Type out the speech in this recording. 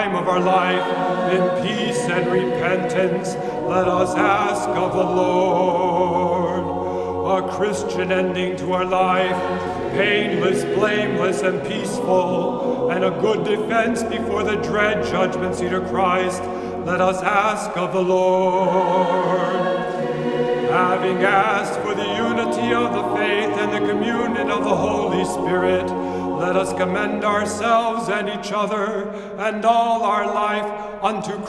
Of our life, in peace and repentance, let us ask of the Lord. A Christian ending to our life, painless, blameless, and peaceful, and a good defense before the dread judgment seat of Christ, let us ask of the Lord. Having asked for the unity of the faith and the communion of the Holy Spirit, let us commend ourselves and each other and all our life unto